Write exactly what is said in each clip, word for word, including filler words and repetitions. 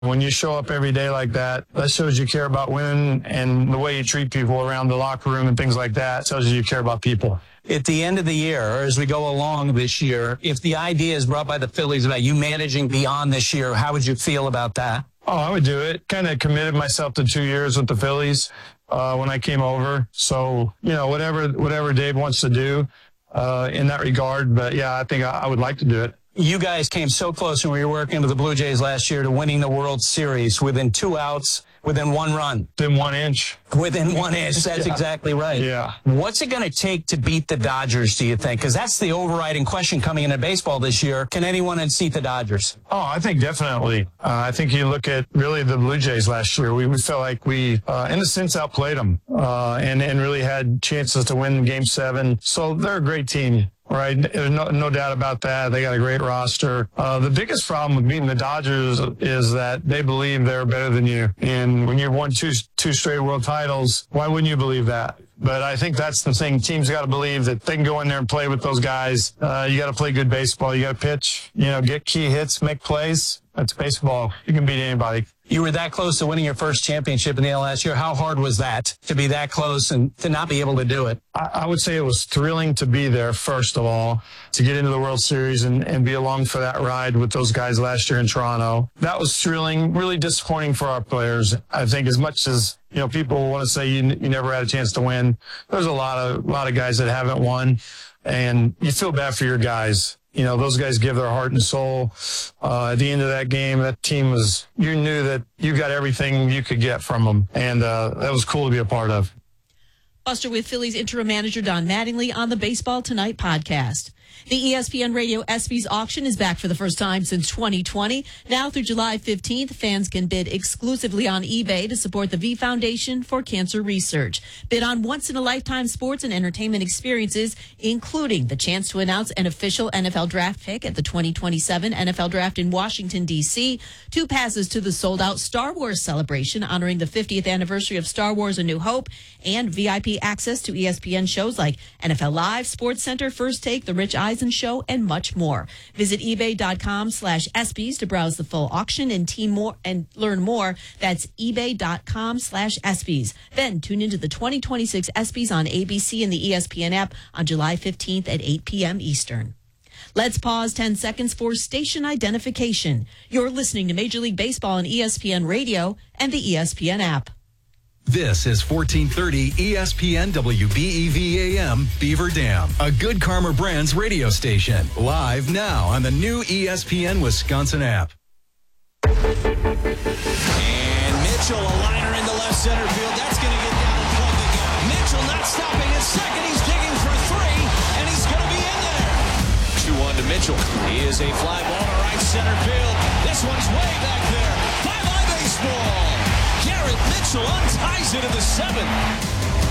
When you show up every day like that, that shows you care about winning, and the way you treat people around the locker room and things like that tells you you care about people. At the end of the year, or as we go along this year, if the idea is brought by the Phillies about you managing beyond this year, how would you feel about that? Oh, I would do it. Kind of committed myself to two years with the Phillies uh, when I came over. So, you know, whatever whatever Dave wants to do uh, in that regard. But, yeah, I think I, I would like to do it. You guys came so close when we were working with the Blue Jays last year to winning the World Series within two outs, within one run. Within one inch. Within one inch. That's yeah. exactly right. Yeah. What's it going to take to beat the Dodgers, do you think? Because that's the overriding question coming into baseball this year. Can anyone unseat the Dodgers? Oh, I think definitely. Uh, I think you look at really the Blue Jays last year. We, we felt like we, uh, in a sense, outplayed them uh, and, and really had chances to win Game seven. So they're a great team. Right. There's no, no doubt about that. They got a great roster. Uh, the biggest problem with beating the Dodgers is that they believe they're better than you. And when you've won two, two straight world titles, why wouldn't you believe that? But I think that's the thing. Teams got to believe that they can go in there and play with those guys. Uh, you got to play good baseball. You got to pitch, you know, get key hits, make plays. That's baseball. You can beat anybody. You were that close to winning your first championship in the L last year. How hard was that to be that close and to not be able to do it? I, I would say it was thrilling to be there, first of all, to get into the World Series and, and be along for that ride with those guys last year in Toronto. That was thrilling, really disappointing for our players. I think as much as, you know, people want to say you, you never had a chance to win, there's a lot of, a lot of guys that haven't won, and you feel bad for your guys. You know, those guys give their heart and soul. Uh, at the end of that game, that team was, you knew that you got everything you could get from them. And uh, that was cool to be a part of. Buster with Phillies interim manager Don Mattingly on the Baseball Tonight podcast. The E S P N Radio ESPYs auction is back for the first time since twenty twenty. Now through July fifteenth, fans can bid exclusively on eBay to support the V Foundation for Cancer Research. Bid on once-in-a-lifetime sports and entertainment experiences, including the chance to announce an official N F L draft pick at the twenty twenty-seven N F L Draft in Washington, D C, two passes to the sold-out Star Wars celebration honoring the fiftieth anniversary of Star Wars A New Hope, and V I P access to E S P N shows like N F L Live, Sports Center, First Take, The Rich Eisen Show, and much more. Visit ebay.com slash ESPYs to browse the full auction and team more and learn more. That's ebay.com slash ESPYs. Then tune into the twenty twenty-six ESPYs on A B C and the E S P N app on July fifteenth at eight p.m. Eastern. Let's pause ten seconds for station identification. You're listening to Major League Baseball on E S P N Radio and the E S P N app. This is fourteen thirty E S P N W B E V A M Beaver Dam, a Good Karma Brands radio station. Live now on the new E S P N Wisconsin app. And Mitchell, a liner into left center field. That's going to get down and plug the gap. Mitchell not stopping at second. He's digging for three, and he's going to be in there. two one to Mitchell. He is a fly ball to right center field. This one's way back there. Bye-bye baseball. Garrett Mitchell unties it in the seventh.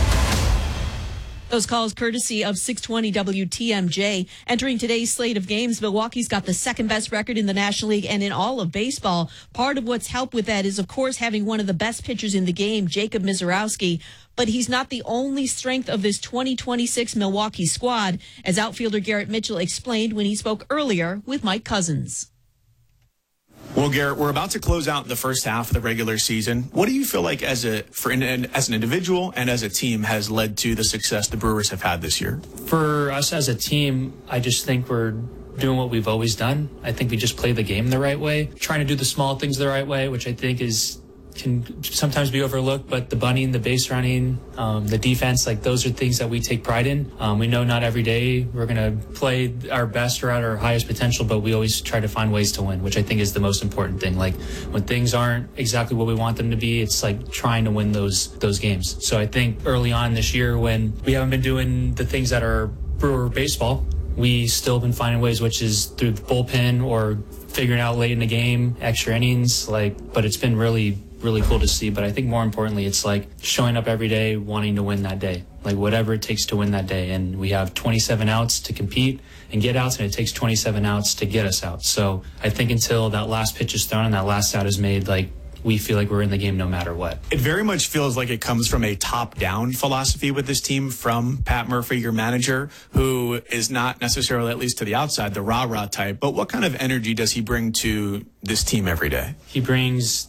Those calls courtesy of six twenty W T M J. Entering today's slate of games, Milwaukee's got the second best record in the National League and in all of baseball. Part of what's helped with that is, of course, having one of the best pitchers in the game, Jacob Misiorowski. But he's not the only strength of this twenty twenty-six Milwaukee squad, as outfielder Garrett Mitchell explained when he spoke earlier with Mike Cousins. Well, Garrett, we're about to close out the first half of the regular season. What do you feel like as a for an, as an individual and as a team has led to the success the Brewers have had this year? For us as a team, I just think we're doing what we've always done. I think we just play the game the right way, trying to do the small things the right way, which I think is can sometimes be overlooked, but the bunting, the base running, um, the defense, like those are things that we take pride in. Um, we know not every day we're going to play our best or at our highest potential, but we always try to find ways to win, which I think is the most important thing. Like when things aren't exactly what we want them to be, it's like trying to win those those games. So I think early on this year when we haven't been doing the things that are Brewer baseball, we still been finding ways, which is through the bullpen or figuring out late in the game, extra innings, like, but it's been really really cool to see. But I think more importantly, it's like showing up every day, wanting to win that day, like whatever it takes to win that day. And we have twenty-seven outs to compete and get outs, and it takes twenty-seven outs to get us out. So I think until that last pitch is thrown and that last out is made, like we feel like we're in the game no matter what. It very much feels like it comes from a top-down philosophy with this team from Pat Murphy, your manager, who is not necessarily, at least to the outside, the rah-rah type. But what kind of energy does he bring to this team every day? He brings